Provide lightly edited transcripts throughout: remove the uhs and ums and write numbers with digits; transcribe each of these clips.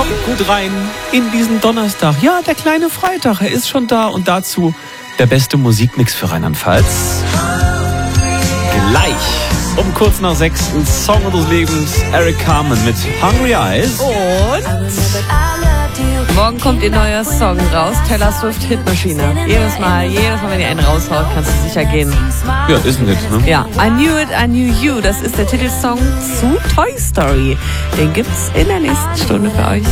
Kommt gut rein in diesen Donnerstag. Ja, der kleine Freitag, er ist schon da. Und dazu der beste Musikmix für Rheinland-Pfalz. Gleich um kurz nach 6 ein Song unseres Lebens, Eric Carmen mit Hungry Eyes. Und morgen kommt ihr neuer Song raus, Taylor Swift Hitmaschine. Jedes Mal, wenn ihr einen raushaut, kannst du sicher gehen. Ja, ist ein Hit, ne? Ja, I Knew It, I Knew You, das ist der Titelsong zu Toy Story. Den gibt's in der nächsten Stunde für euch.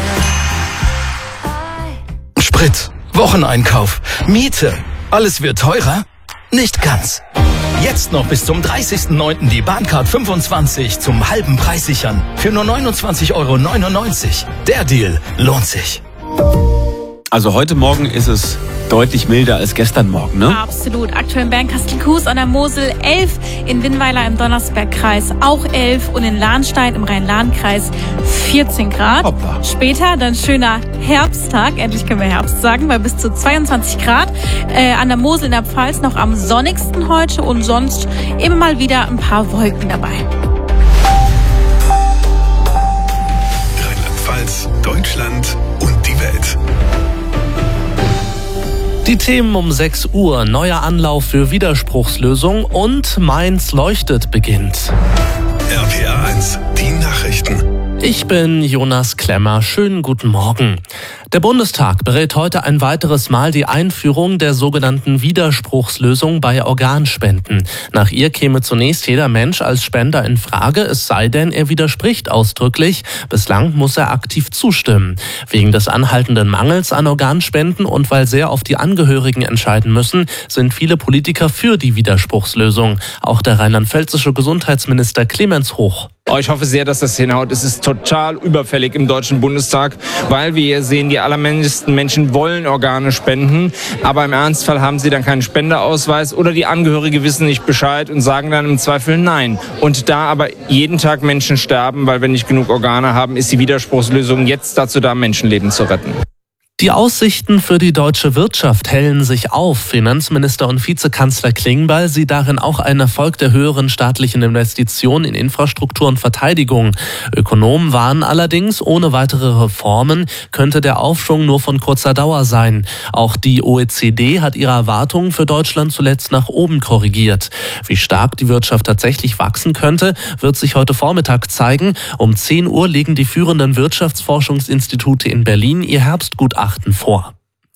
Sprit, Wocheneinkauf, Miete, alles wird teurer? Nicht ganz. Jetzt noch bis zum 30.09. die Bahncard 25 zum halben Preis sichern. Für nur 29,99 €. Der Deal lohnt sich. Also heute Morgen ist es deutlich milder als gestern Morgen, ne? Absolut. Aktuell in Bernkastel-Kues an der Mosel 11, in Winnweiler im Donnersbergkreis auch 11 und in Lahnstein im Rhein-Lahn-Kreis 14 Grad. Hoppa. Später dann schöner Herbsttag, endlich können wir Herbst sagen, bei bis zu 22 Grad. An der Mosel in der Pfalz noch am sonnigsten heute und sonst immer mal wieder ein paar Wolken dabei. Rheinland-Pfalz, Deutschland und die Welt. Die Themen um 6 Uhr, neuer Anlauf für Widerspruchslösung und Mainz leuchtet beginnt. RPA 1, die Nachrichten. Ich bin Jonas Klemmer. Schönen guten Morgen. Der Bundestag berät heute ein weiteres Mal die Einführung der sogenannten Widerspruchslösung bei Organspenden. Nach ihr käme zunächst jeder Mensch als Spender in Frage, es sei denn, er widerspricht ausdrücklich. Bislang muss er aktiv zustimmen. Wegen des anhaltenden Mangels an Organspenden und weil sehr auf die Angehörigen entscheiden müssen, sind viele Politiker für die Widerspruchslösung. Auch der rheinland-pfälzische Gesundheitsminister Clemens Hoch. Ich hoffe sehr, dass das hinhaut. Es ist total überfällig im Deutschen Bundestag, weil wir hier sehen, die allermeisten Menschen wollen Organe spenden, aber im Ernstfall haben sie dann keinen Spendeausweis oder die Angehörige wissen nicht Bescheid und sagen dann im Zweifel nein. Und da aber jeden Tag Menschen sterben, weil wir nicht genug Organe haben, ist die Widerspruchslösung jetzt dazu da, Menschenleben zu retten. Die Aussichten für die deutsche Wirtschaft hellen sich auf. Finanzminister und Vizekanzler Klingbeil sieht darin auch einen Erfolg der höheren staatlichen Investitionen in Infrastruktur und Verteidigung. Ökonomen warnen allerdings, ohne weitere Reformen könnte der Aufschwung nur von kurzer Dauer sein. Auch die OECD hat ihre Erwartungen für Deutschland zuletzt nach oben korrigiert. Wie stark die Wirtschaft tatsächlich wachsen könnte, wird sich heute Vormittag zeigen. Um 10 Uhr legen die führenden Wirtschaftsforschungsinstitute in Berlin ihr Herbstgutachten vor.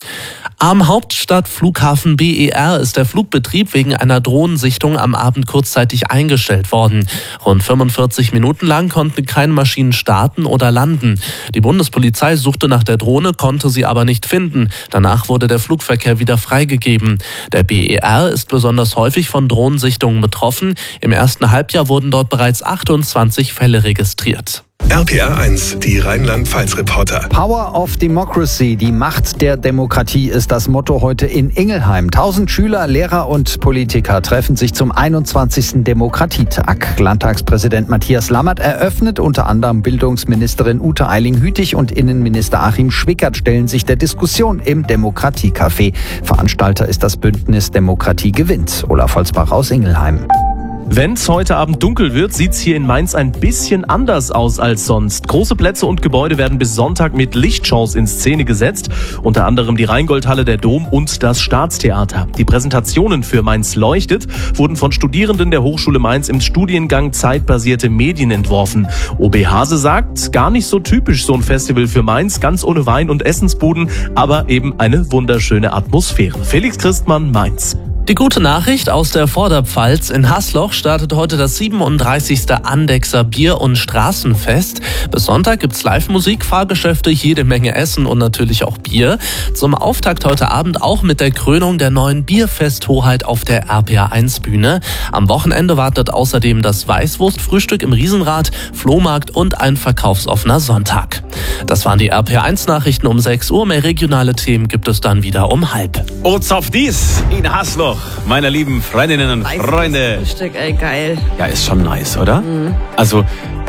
Am Hauptstadtflughafen BER ist der Flugbetrieb wegen einer Drohnensichtung am Abend kurzzeitig eingestellt worden. Rund 45 Minuten lang konnten keine Maschinen starten oder landen. Die Bundespolizei suchte nach der Drohne, konnte sie aber nicht finden. Danach wurde der Flugverkehr wieder freigegeben. Der BER ist besonders häufig von Drohnensichtungen betroffen. Im ersten Halbjahr wurden dort bereits 28 Fälle registriert. RPA 1, die Rheinland-Pfalz-Reporter. Power of Democracy, die Macht der Demokratie, ist das Motto heute in Ingelheim. 1000 Schüler, Lehrer und Politiker treffen sich zum 21. Demokratietag. Landtagspräsident Matthias Lammert eröffnet, unter anderem Bildungsministerin Ute Eiling-Hütig und Innenminister Achim Schwickert stellen sich der Diskussion im Demokratiecafé. Veranstalter ist das Bündnis Demokratie gewinnt. Olaf Holzbach aus Ingelheim. Wenn es heute Abend dunkel wird, sieht's hier in Mainz ein bisschen anders aus als sonst. Große Plätze und Gebäude werden bis Sonntag mit Lichtshows in Szene gesetzt. Unter anderem die Rheingoldhalle, der Dom und das Staatstheater. Die Präsentationen für Mainz leuchtet wurden von Studierenden der Hochschule Mainz im Studiengang Zeitbasierte Medien entworfen. OB Hase sagt, gar nicht so typisch so ein Festival für Mainz, ganz ohne Wein und Essensbuden, aber eben eine wunderschöne Atmosphäre. Felix Christmann, Mainz. Die gute Nachricht aus der Vorderpfalz: In Hasloch startet heute das 37. Andechser Bier- und Straßenfest. Bis Sonntag gibt's Live-Musik, Fahrgeschäfte, jede Menge Essen und natürlich auch Bier. Zum Auftakt heute Abend auch mit der Krönung der neuen Bierfesthoheit auf der RPA1-Bühne. Am Wochenende wartet außerdem das Weißwurstfrühstück im Riesenrad, Flohmarkt und ein verkaufsoffener Sonntag. Das waren die RPA1-Nachrichten um 6 Uhr. Mehr regionale Themen gibt es dann wieder um 12:30. O's auf dies in Hasloch, meine lieben Freundinnen und Freunde. Frühstück, ey, geil. Ja, ist schon nice, oder? Mhm. Also,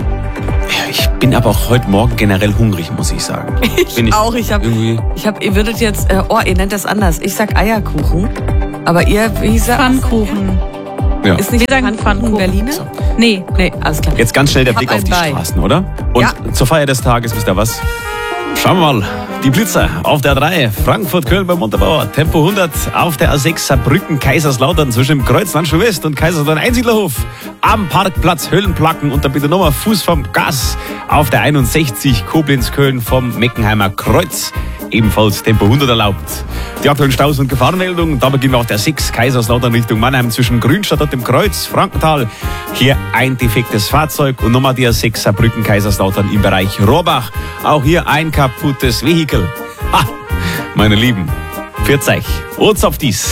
ich bin aber auch heute Morgen generell hungrig, muss ich sagen. Ihr würdet jetzt, ihr nennt das anders. Ich sag Eierkuchen. Aber ihr, wie sagt Pfannkuchen. Ja. Ist nicht Pfannkuchen Berliner? Nee, alles klar. Jetzt ganz schnell der Blick auf die Straßen, oder? Und zur Feier des Tages, wisst ihr was? Schauen wir mal. Die Blitzer auf der 3, Frankfurt-Köln beim Montabaur, Tempo 100 auf der A6 Saarbrücken, Kaiserslautern zwischen dem Kreuz Landstuhl West und Kaiserslautern Einsiedlerhof. Am Parkplatz Höhlenplacken und dann bitte nochmal Fuß vom Gas auf der 61 Koblenz-Köln vom Meckenheimer Kreuz. Ebenfalls Tempo 100 erlaubt. Die aktuellen Staus- und Gefahrenmeldungen, da beginnen wir auf der 6 Kaiserslautern Richtung Mannheim zwischen Grünstadt und dem Kreuz, Frankenthal. Hier ein defektes Fahrzeug und nochmal die A6 Saarbrücken, Kaiserslautern im Bereich Rohrbach. Auch hier ein kaputtes Vehikel. Ha, meine Lieben, pfiat euch. Und auf dies.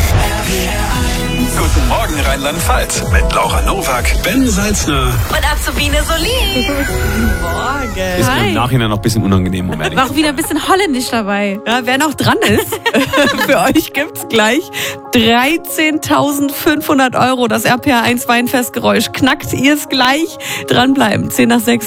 Guten Morgen Rheinland-Pfalz mit Laura Nowak, Ben Salzner Und Azubine Solin. Morgen. Ist mir im Nachhinein noch ein bisschen unangenehm, um ehrlich. War auch wieder ein bisschen holländisch dabei. Ja, wer noch dran ist, für euch gibt's gleich 13.500 €. Das RPA 1 Weinfestgeräusch knackt ihr es gleich. Dranbleiben, 10 nach 6.